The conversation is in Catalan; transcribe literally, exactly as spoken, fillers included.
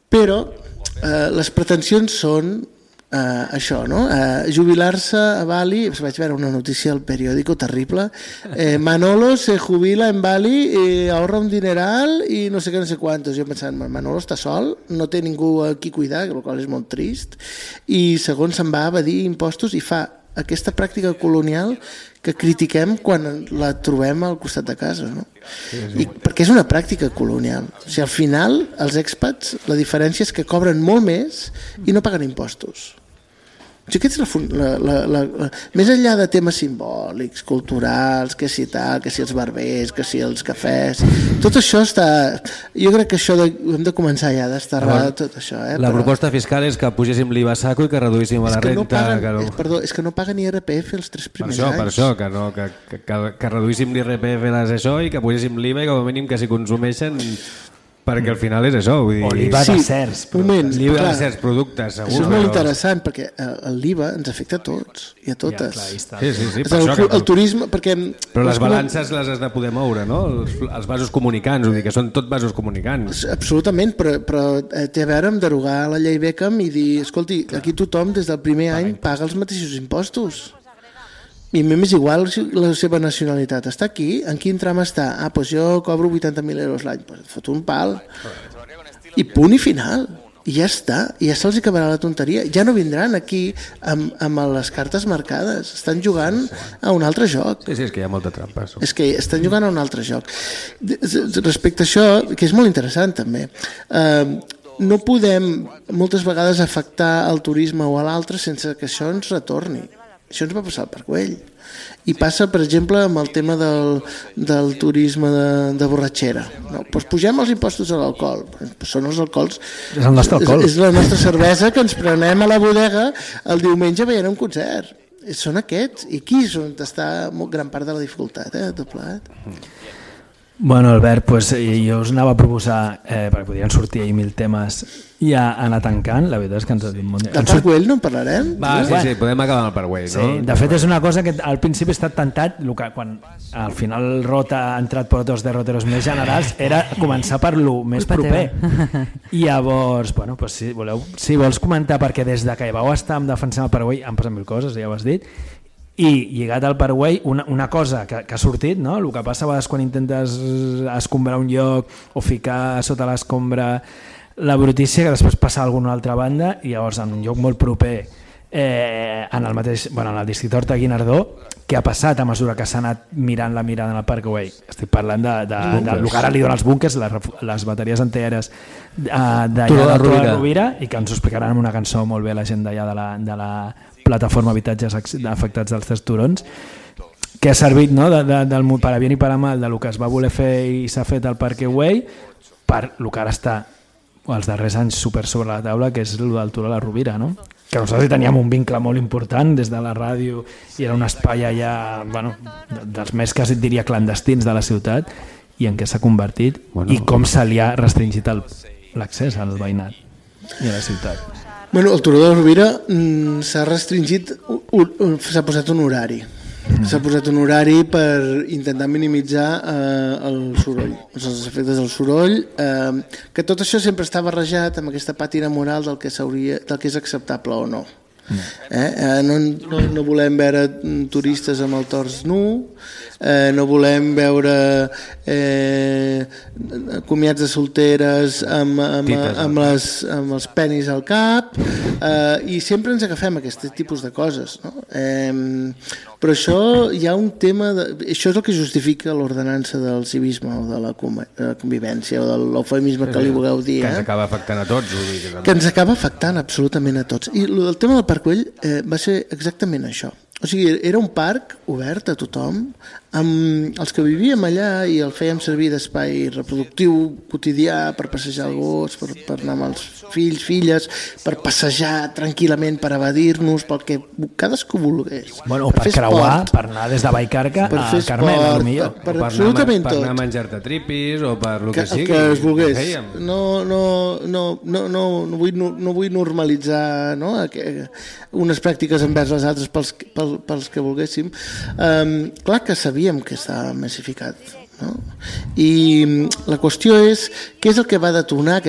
Però eh, les pretensions són eh, això, no? Eh, jubilar-se a Bali, vaig veure una notícia al periòdico terrible, eh, Manolo se jubila en Bali i ahorra un dineral i no sé què, no sé quantos. Jo pensant, Manolo està sol, no té ningú a qui cuidar, el qual és molt trist, i segons se'n va a evadir impostos i fa aquesta pràctica colonial que critiquem quan la trobem al costat de casa, no? I, perquè és una pràctica colonial. O sigui, al final, els expats, la diferència és que cobren molt més i no paguen impostos. O sigui, aquesta és la, la, la, la, més enllà de temes simbòlics, culturals, que si tal, que si els barbers, que si els cafès, tot això està... Jo crec que això de, hem de començar ja a desterrar tot això. Eh? La Però... proposta fiscal és que pugéssim l'I V A saco i que reduíssim la renta. No paguen, que no... és, perdó, és que no paguen I R P F els tres primers per això, anys. Per això, que, no, que, que, que, que reduíssim l'I R P F les això i que poséssim l'I V A i com a mínim que s'hi consumeixen... perquè al final és això, vull dir... O l'I V A sí, de certs productes. L'I V A de certs productes, segur. Això és molt però... interessant, perquè l'I V A ens afecta a tots i a totes. Ja, clar, sí, sí, sí, el, per això el, que... el turisme, perquè... Però les balances les has de poder moure, no? Els, els vasos comunicants, vull dir que són tot vasos comunicants. Absolutament, però, però té a veure amb derogar la llei Beckham i dir, escolti, aquí tothom des del primer any paga els mateixos impostos. I a mi m'és igual si la seva nacionalitat està aquí, en quin tram està? Ah, doncs jo cobro vuitanta mil euros l'any, doncs et fot un pal. I punt i final. I ja està, i ja se'ls acabarà la tonteria. Ja no vindran aquí amb, amb les cartes marcades. Estan jugant a un altre joc. Sí, sí, és que hi ha molta trampa. És que estan jugant a un altre joc. Respecte a això, que és molt interessant també, eh, no podem moltes vegades afectar el turisme o a l'altre sense que això ens retorni. Això ens va passar al Parc Güell. I passa, per exemple, amb el tema del, del turisme de, de borratxera. No? Pues pugem els impostos a l'alcohol. Pues són els alcohols. És el nostre alcohol. És, és la nostra cervesa que ens prenem a la bodega el diumenge veient un concert. Són aquests. I aquí és on està molt gran part de la dificultat, eh, tot plegat. Bueno, Albert, pues, jo us anava a proposar, eh, perquè podrien sortir ahir mil temes, i a anar tancant. La veritat és que ens ha dit molt... Del Parc Güell no en parlarem? Va, sí, sí, podem acabar amb el Parc Güell, no? Sí, de fet és una cosa que al principi he estat tentat, que quan al final Rota ha entrat per dos derroteros més generals, era començar per lo més proper. I llavors, bueno, pues si voleu, si vols comentar, perquè des de que hi vau estar defensant el Parc Güell han passat mil coses, ja ho has dit, i lligat al Parc Güell, una, una cosa que, que ha sortit, no? El que passa a vegades quan intentes escombrar un lloc o ficar sota l'escombra la brutícia, que després passa a alguna altra banda, i llavors en un lloc molt proper, eh, en el mateix, bueno, en el districte Horta Guinardó, què ha passat a mesura que s'ha anat mirant la mirada en el Parc Güell? Estic parlant de, de, de, del que ara li donen els búnquers, les, les bateries antiaèries d'allà de, de, de Tura Rovira, i que ens ho explicaran en una cançó molt bé la gent d'allà de la, de la plataforma habitatges afectats dels tres turons, que ha servit, no, de, de, del, per a bien i per a mal del que es va voler fer i s'ha fet al Parc Güell per el que ara està els darrers anys super sobre la taula, que és el del Tura la Rovira, no? Que nosaltres teníem un vincle molt important des de la ràdio i era un espai allà, bueno, dels més que et diria clandestins de la ciutat, i en què s'ha convertit, bueno, i com se li ha restringit l'accés al veïnat i a la ciutat. Bueno, el Turó de la Rovira mm, s'ha restringit, s'ha posat un horari. Mm. S'ha posat un horari per intentar minimitzar eh, el soroll, els efectes del soroll, eh, que tot això sempre està barrejat amb aquesta pàtina moral del que, del que és acceptable o no. Mm. Eh? Eh, no, no, no volem veure turistes amb el tors nu, eh, no volem veure eh, comiats de solteres amb, amb, amb, les, amb els penis al cap, eh, i sempre ens agafem aquest tipus de coses, no? Eh, però això hi ha un tema de, això és el que justifica l'ordenança del civisme o de la convivència o de l'eufemisme que li vulgueu dir, que ens eh? acaba afectant a tots, vull dir, que, que ens acaba afectant absolutament a tots. I el tema del Parc Güell eh, va ser exactament això. O sigui, era un parc obert a tothom, amb els que vivíem allà i el fèiem servir d'espai reproductiu quotidià per passejar el gos, per, per anar amb els fills, filles, per passejar tranquil·lament, per evadir-nos, pel que cadascú volgués. Bueno, o per, per creuar, esport, per anar des de Vallcarca a Carmel, a lo millor. Per, per, per absolutament anar, tot. Per anar a menjar-te tripis o per lo que, que sigui. El que es volgués. No, no, no, no, no, no, vull, no, no vull normalitzar, no, unes pràctiques envers les altres pels, pels, pels que volguéssim. Um, clar que sabíem que estava massificat, no? I la qüestió és què és el que va detonar